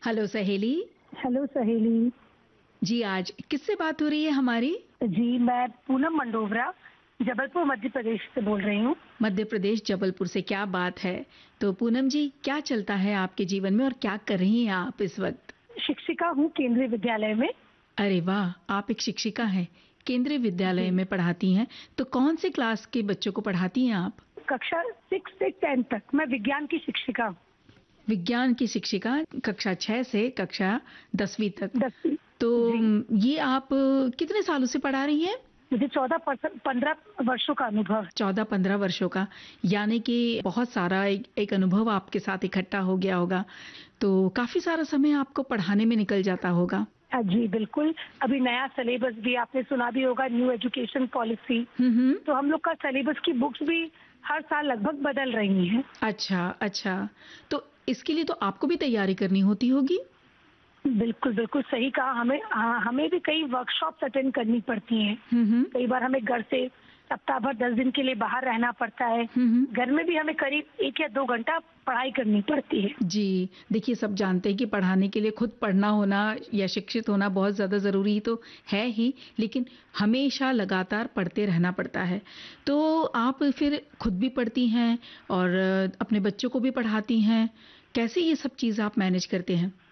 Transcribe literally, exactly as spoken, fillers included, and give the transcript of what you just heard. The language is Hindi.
हेलो सहेली। हेलो सहेली। जी, आज किससे बात हो रही है हमारी? जी, मैं पूनम मंडोवरा जबलपुर मध्य प्रदेश से बोल रही हूँ। मध्य प्रदेश जबलपुर से, क्या बात है। तो पूनम जी, क्या चलता है आपके जीवन में और क्या कर रही हैं आप इस वक्त? शिक्षिका हूँ केंद्रीय विद्यालय में। अरे वाह, आप एक शिक्षिका हैं, केंद्रीय विद्यालय जी। में पढ़ाती हैं। तो कौन से क्लास के बच्चों को पढ़ाती हैं आप? कक्षा सिक्स से टेन तक। मैं विज्ञान की शिक्षिका हूँ। विज्ञान की शिक्षिका, कक्षा छह से कक्षा दसवीं तक। दसवीं। तो जी। ये आप कितने सालों से पढ़ा रही हैं? मुझे चौदह पंद्रह वर्षों का अनुभव है। चौदह पंद्रह वर्षों का, यानी कि बहुत सारा एक, एक अनुभव आपके साथ इकट्ठा हो गया होगा। तो काफी सारा समय आपको पढ़ाने में निकल जाता होगा। जी बिल्कुल। अभी नया सिलेबस भी आपने सुना भी होगा, न्यू एजुकेशन पॉलिसी। हम्म। तो हम लोग का सिलेबस की बुक्स भी हर साल लगभग बदल रही हैं। अच्छा अच्छा, तो इसके लिए तो आपको भी तैयारी करनी होती होगी। बिल्कुल बिल्कुल सही कहा। हमें हाँ, हमें भी कई वर्कशॉप्स अटेंड करनी पड़ती हैं। हम्म। कई बार हमें घर से सप्ताह भर दस दिन के लिए बाहर रहना पड़ता है। हम्म। घर में भी हमें करीब एक या दो घंटा पढ़ाई करनी पड़ती है। जी, देखिए, सब जानते हैं कि पढ़ाने के लिए खुद पढ़ना होना या शिक्षित होना बहुत ज़्यादा ज़रूरी तो है ही, लेकिन हमेशा लगातार पढ़ते रहना पड़ता है। तो आप फिर खुद भी पढ़ती हैं और अपने बच्चों को भी पढ़ाती हैं। कैसे ये सब चीज़ आप मैनेज करते हैं?